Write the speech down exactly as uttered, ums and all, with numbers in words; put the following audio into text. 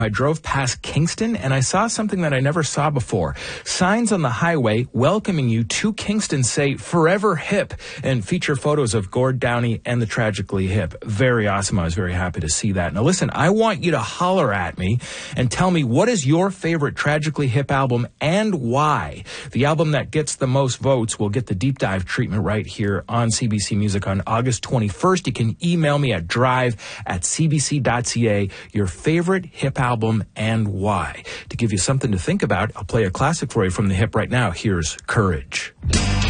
I drove past Kingston and I saw something that I never saw before. Signs on the highway welcoming you to Kingston say Forever Hip and feature photos of Gord Downie and the Tragically Hip. Very awesome. I was very happy to see that. Now listen, I want you to holler at me and tell me what is your favorite Tragically Hip album and why. The album that gets the most votes will get the deep dive treatment right here on C B C Music on August twenty-first. You can email me at drive at c b c dot c a your favorite hip album. album and why. To give you something to think about, I'll play a classic for you from the Hip right now. Here's Courage.